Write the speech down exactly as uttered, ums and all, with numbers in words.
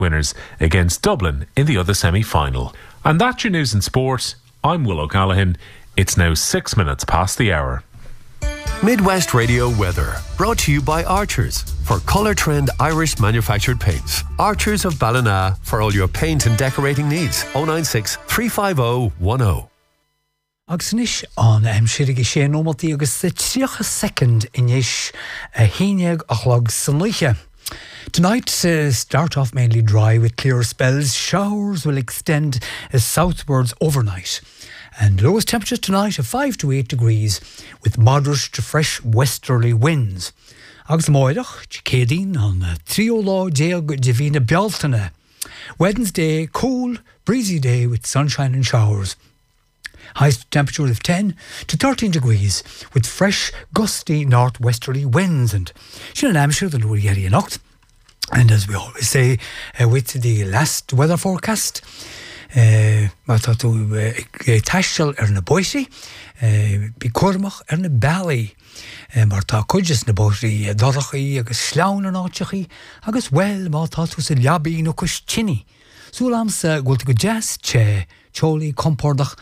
winners against Dublin in the other semi-final. And that's your news in sport. I'm Will O'Callaghan. It's now six minutes past the hour. Midwest Radio weather, brought to you by Archers for Colour Trend Irish manufactured paints. Archers of Ballina for all your paint and decorating needs. oh nine six, three five oh, one oh. Agus níis an am sirig sé nómatí agus the tríocha second inis a híneag a chlog san luiche. Tonight uh, start off mainly dry with clear spells. Showers will extend uh, southwards overnight. And lowest temperatures tonight of five to eight degrees with moderate to fresh westerly winds. Agus moidach, Cédín on uh, Triolá Deag Divina Bealtaine. Wednesday, cool, breezy day with sunshine and showers. Highest temperature of ten to thirteen degrees with fresh, gusty northwesterly winds. And Shannon Amshire, the Lower Yeri Nocht. And as we always say, uh, with the last weather forecast, má tá tú taisteal ar na Boise, bí cuairmach ar na Bally, mar tá cuideas na Boise dorachaí agus sleán an áiteachí, agus well má tá tú sa leabí nó cos tinní. Súlam sa ghfuil go jazz che, teolaí compordach